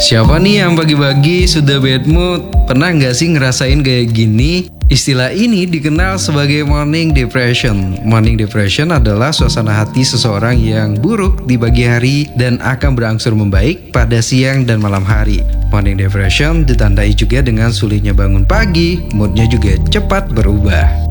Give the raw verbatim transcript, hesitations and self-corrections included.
Siapa nih yang pagi-pagi sudah bad mood? Pernah nggak sih ngerasain kayak gini? Istilah ini dikenal sebagai morning depression. Morning depression adalah suasana hati seseorang yang buruk di pagi hari dan akan berangsur membaik pada siang dan malam hari. Morning depression ditandai juga dengan sulitnya bangun pagi, moodnya juga cepat berubah.